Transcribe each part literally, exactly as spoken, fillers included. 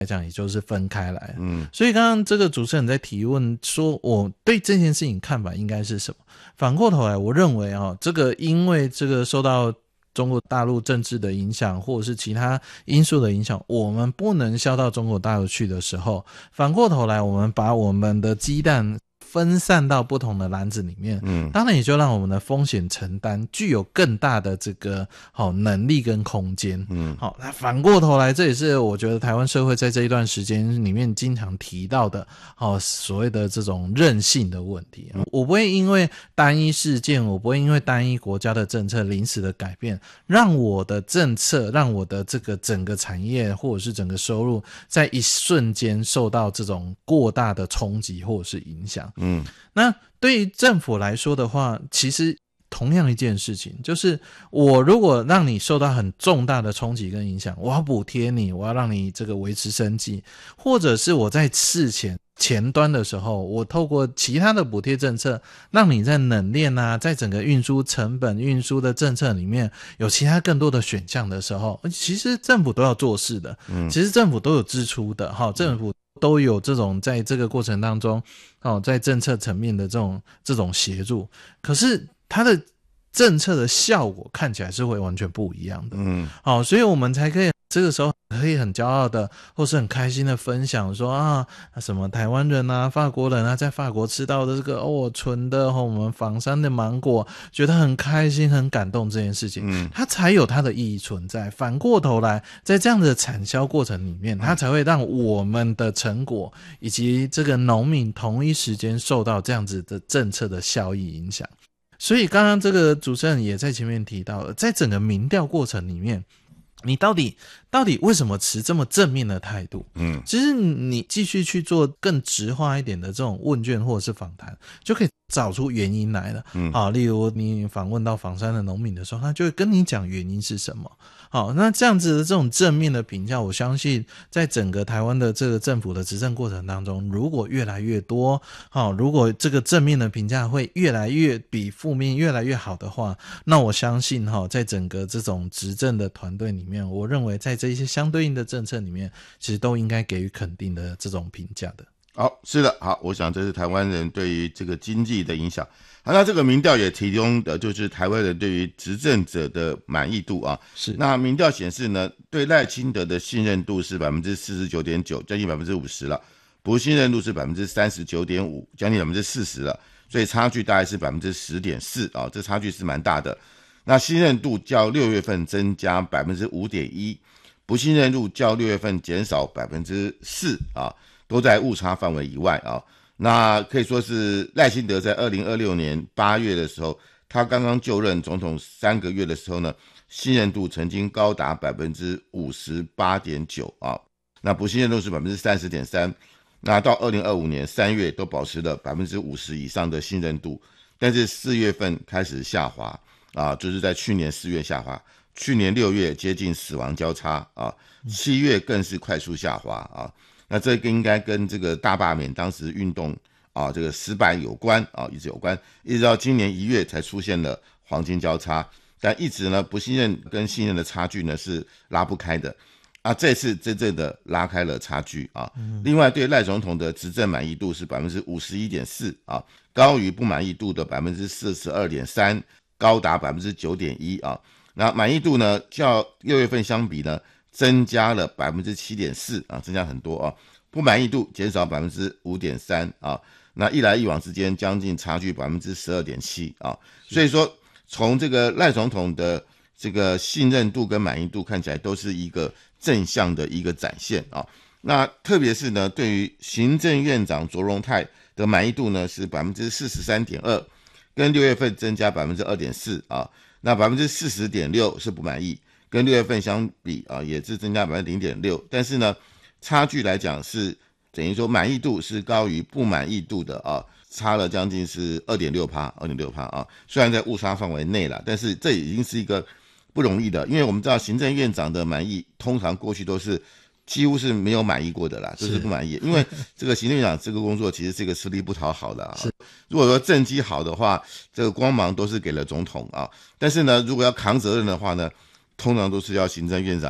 来讲也就是分开来了。嗯，所以刚刚这个主持人在提问说我对这件事情看法应该是什么，反过头来我认为哦，这个因为这个受到中国大陆政治的影响或者是其他因素的影响，我们不能销到中国大陆去的时候，反过头来我们把我们的鸡蛋分散到不同的篮子里面，嗯，当然也就让我们的风险承担具有更大的这个好、哦、能力跟空间，嗯，好，那反过头来，这也是我觉得台湾社会在这一段时间里面经常提到的，好、哦、所谓的这种韧性的问题。我不会因为单一事件，我不会因为单一国家的政策临时的改变，让我的政策，让我的这个整个产业或者是整个收入，在一瞬间受到这种过大的冲击或者是影响。嗯，那对于政府来说的话，其实同样一件事情，就是我如果让你受到很重大的冲击跟影响，我要补贴你，我要让你这个维持生计，或者是我在事前前端的时候，我透过其他的补贴政策，让你在冷链啊，在整个运输成本、运输的政策里面有其他更多的选项的时候，其实政府都要做事的，嗯，其实政府都有支出的，哈，政府都有这种在这个过程当中，哦，在政策层面的这种这种协助，可是它的政策的效果看起来是会完全不一样的，嗯，好，所以我们才可以这个时候可以很骄傲的或是很开心的分享说啊，什么台湾人啊、法国人啊，在法国吃到的这个哦纯的哦我们仿山的芒果，觉得很开心、很感动这件事情，嗯，它才有它的意义存在。反过头来，在这样的产销过程里面，它才会让我们的成果以及这个农民同一时间受到这样子的政策的效益影响。所以刚刚这个主持人也在前面提到了，在整个民调过程里面，你到底到底为什么持这么正面的态度？嗯，其实你继续去做更直化一点的这种问卷或者是访谈，就可以找出原因来了。嗯，好，例如你访问到仿山的农民的时候，他就会跟你讲原因是什么。好，那这样子的这种正面的评价，我相信在整个台湾的这个政府的执政过程当中，如果越来越多，好，如果这个正面的评价会越来越比负面越来越好的话，那我相信哈，在整个这种执政的团队里面，我认为在这一些相对应的政策里面，其实都应该给予肯定的这种评价的。 好，是的，好，我想这是台湾人对于这个经济的影响。好，那这个民调也提供的就是台湾人对于执政者的满意度啊。 是。 那民调显示呢，对赖清德的信任度是 百分之四十九点九， 将近 百分之五十 了，不信任度是 百分之三十九点五， 将近 百分之四十 了，所以差距大概是 百分之十点四 啊，这差距是蛮大的。那信任度较六月份增加 百分之五点一， 不信任度较六月份减少 百分之四 啊，都在误差范围以外啊。那可以说是赖清德在二零二六年八月的时候，他刚刚就任总统三个月的时候呢，信任度曾经高达 百分之五十八点九 啊，那不信任度是 百分之三十点三， 那到二零二五年三月都保持了 百分之五十 以上的信任度，但是四月份开始下滑啊，就是在去年四月下滑，去年六月接近死亡交叉啊，七月更是快速下滑啊。那这个应该跟这个大罢免当时运动啊这个失败有关啊，一直有关，一直到今年一月才出现了黄金交叉，但一直呢不信任跟信任的差距呢是拉不开的啊，这次真正的拉开了差距啊。嗯、另外对赖总统的执政满意度是 百分之五十一点四 啊，高于不满意度的 百分之四十二点三， 高达 百分之九点一 啊。那满意度呢较六月份相比呢增加了 百分之七点四 啊，增加很多啊。不满意度减少 百分之五点三 啊，那一来一往之间将近差距 百分之十二点七 啊。所以说从这个赖总统的这个信任度跟满意度看起来都是一个正向的一个展现啊。那特别是呢对于行政院长卓荣泰的满意度呢是 百分之四十三点二， 跟六月份增加 百分之二点四 啊。那 百分之四十点六 是不满意，跟六月份相比啊也是增加 百分之零点六， 但是呢差距来讲是等于说满意度是高于不满意度的啊，差了将近是 二点六 二点六 啊。虽然在误差范围内了，但是这已经是一个不容易的，因为我们知道行政院长的满意通常过去都是几乎是没有满意过的啦，就是不满意，因为这个行政院长这个工作其实是一个吃力不讨好的啊。如果说政绩好的话，这个光芒都是给了总统啊，但是呢如果要扛责任的话呢，通常都是要行政院长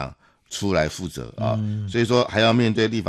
出来负责啊，所以说还要面对立法